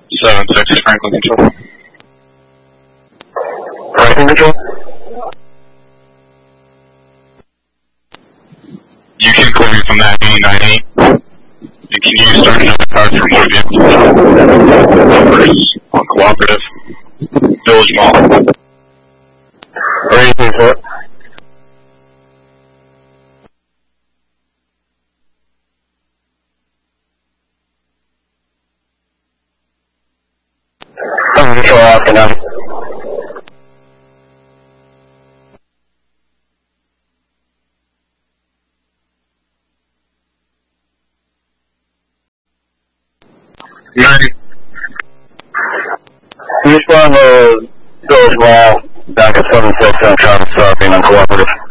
760 Franklin Control. Franklin Control? You can call me from that 898. And can you start another card for more vehicles? Numbers on Cooperative. Village Mall. Anything for it? Control off and on. Respond to Village Mall, back at 76 on Travis South, being on Cooperative.